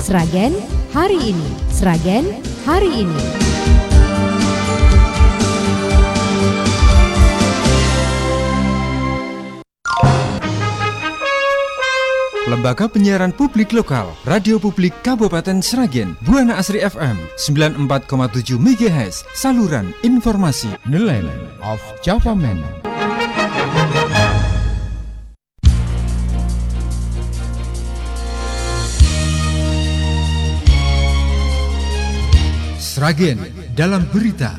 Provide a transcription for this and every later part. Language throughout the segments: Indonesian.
Sragen hari ini. Sragen hari ini. Lembaga Penyiaran Publik Lokal, Radio Publik Kabupaten Sragen, Buana Asri FM 94,7 MHz, saluran informasi. The Land of Java Man. Sragen dalam berita.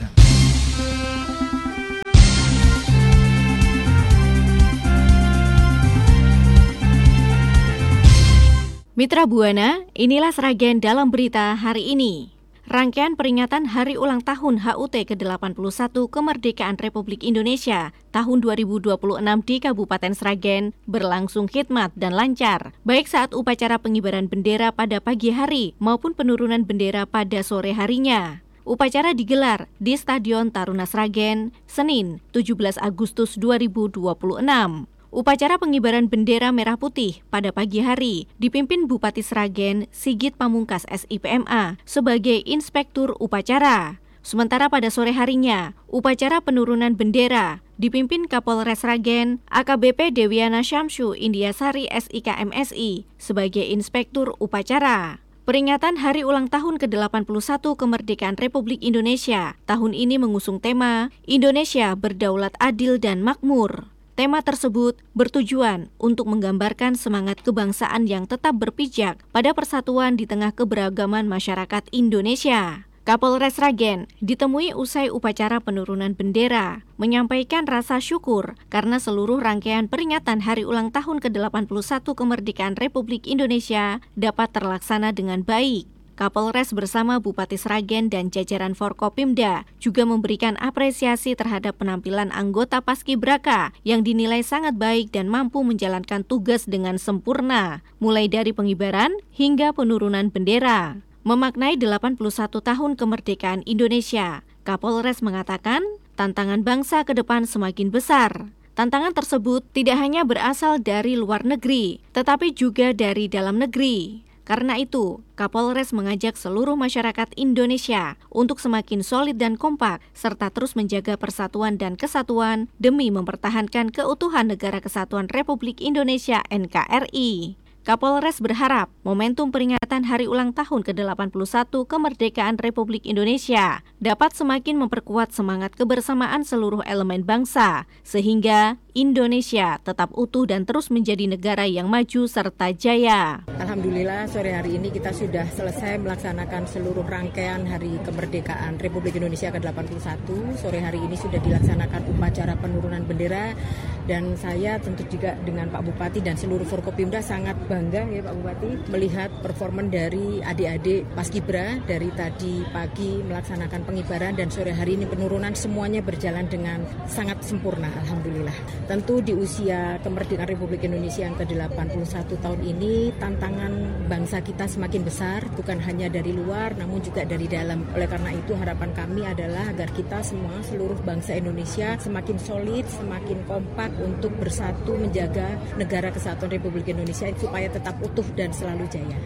Mitra Buana, inilah Sragen dalam berita hari ini. Rangkaian peringatan Hari Ulang Tahun HUT ke-81 Kemerdekaan Republik Indonesia tahun 2026 di Kabupaten Sragen berlangsung khidmat dan lancar, baik saat upacara pengibaran bendera pada pagi hari maupun penurunan bendera pada sore harinya. Upacara digelar di Stadion Taruna Sragen, Senin, 17 Agustus 2026. Upacara pengibaran bendera merah putih pada pagi hari dipimpin Bupati Sragen Sigit Pamungkas SIPMA sebagai inspektur upacara. Sementara pada sore harinya, upacara penurunan bendera dipimpin Kapolres Sragen AKBP Dewiana Syamsu Indiasari SIKMSI sebagai inspektur upacara. Peringatan Hari Ulang Tahun ke-81 Kemerdekaan Republik Indonesia tahun ini mengusung tema Indonesia Berdaulat Adil dan Makmur. Tema tersebut bertujuan untuk menggambarkan semangat kebangsaan yang tetap berpijak pada persatuan di tengah keberagaman masyarakat Indonesia. Kapolres Sragen ditemui usai upacara penurunan bendera, menyampaikan rasa syukur karena seluruh rangkaian peringatan Hari Ulang Tahun ke-81 Kemerdekaan Republik Indonesia dapat terlaksana dengan baik. Kapolres bersama Bupati Sragen dan jajaran Forkopimda juga memberikan apresiasi terhadap penampilan anggota Paskibraka yang dinilai sangat baik dan mampu menjalankan tugas dengan sempurna, mulai dari pengibaran hingga penurunan bendera. Memaknai 81 tahun kemerdekaan Indonesia, Kapolres mengatakan tantangan bangsa ke depan semakin besar. Tantangan tersebut tidak hanya berasal dari luar negeri, tetapi juga dari dalam negeri. Karena itu, Kapolres mengajak seluruh masyarakat Indonesia untuk semakin solid dan kompak, serta terus menjaga persatuan dan kesatuan demi mempertahankan keutuhan Negara Kesatuan Republik Indonesia NKRI. Kapolres berharap momentum peringatan Hari Ulang Tahun ke-81 Kemerdekaan Republik Indonesia dapat semakin memperkuat semangat kebersamaan seluruh elemen bangsa, sehingga Indonesia tetap utuh dan terus menjadi negara yang maju serta jaya. Alhamdulillah sore hari ini kita sudah selesai melaksanakan seluruh rangkaian Hari Kemerdekaan Republik Indonesia ke-81. Sore hari ini sudah dilaksanakan upacara penurunan bendera dan saya tentu juga dengan Pak Bupati dan seluruh Forkopimda sangat bangga ya Pak Bupati melihat performan dari adik-adik Paskibra dari tadi pagi melaksanakan pengibaran dan sore hari ini penurunan, semuanya berjalan dengan sangat sempurna alhamdulillah. Tentu di usia kemerdekaan Republik Indonesia yang ke-81 tahun ini tantangan bangsa kita semakin besar, bukan hanya dari luar namun juga dari dalam. Oleh karena itu harapan kami adalah agar kita semua seluruh bangsa Indonesia semakin solid, semakin kompak untuk bersatu menjaga Negara Kesatuan Republik Indonesia supaya tetap utuh dan selalu jaya.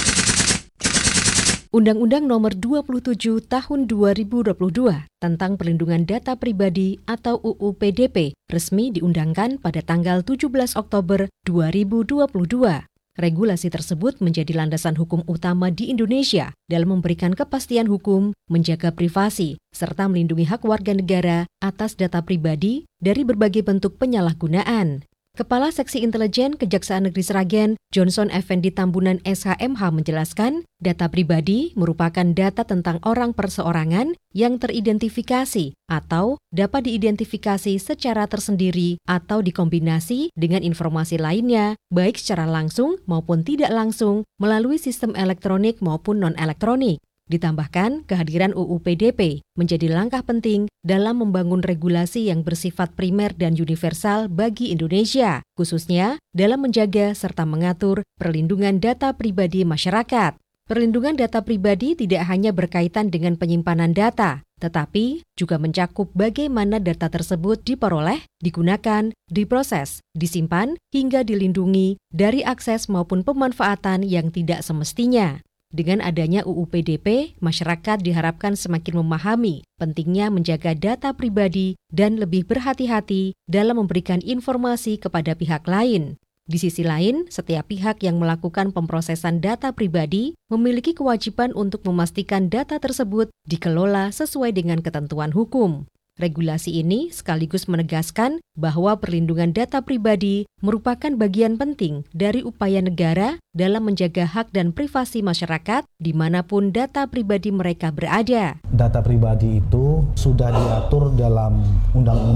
Undang-Undang Nomor 27 Tahun 2022 tentang Perlindungan Data Pribadi atau UU PDP resmi diundangkan pada tanggal 17 Oktober 2022. Regulasi tersebut menjadi landasan hukum utama di Indonesia dalam memberikan kepastian hukum, menjaga privasi, serta melindungi hak warga negara atas data pribadi dari berbagai bentuk penyalahgunaan. Kepala Seksi Intelijen Kejaksaan Negeri Sragen, Johnson Effendi Tambunan SHMH menjelaskan, data pribadi merupakan data tentang orang perseorangan yang teridentifikasi atau dapat diidentifikasi secara tersendiri atau dikombinasi dengan informasi lainnya, baik secara langsung maupun tidak langsung melalui sistem elektronik maupun non-elektronik. Ditambahkan, kehadiran UU PDP menjadi langkah penting dalam membangun regulasi yang bersifat primer dan universal bagi Indonesia, khususnya dalam menjaga serta mengatur perlindungan data pribadi masyarakat. Perlindungan data pribadi tidak hanya berkaitan dengan penyimpanan data, tetapi juga mencakup bagaimana data tersebut diperoleh, digunakan, diproses, disimpan, hingga dilindungi dari akses maupun pemanfaatan yang tidak semestinya. Dengan adanya UU PDP, masyarakat diharapkan semakin memahami pentingnya menjaga data pribadi dan lebih berhati-hati dalam memberikan informasi kepada pihak lain. Di sisi lain, setiap pihak yang melakukan pemrosesan data pribadi memiliki kewajiban untuk memastikan data tersebut dikelola sesuai dengan ketentuan hukum. Regulasi ini sekaligus menegaskan bahwa perlindungan data pribadi merupakan bagian penting dari upaya negara dalam menjaga hak dan privasi masyarakat dimanapun data pribadi mereka berada. Data pribadi itu sudah diatur dalam Undang-Undang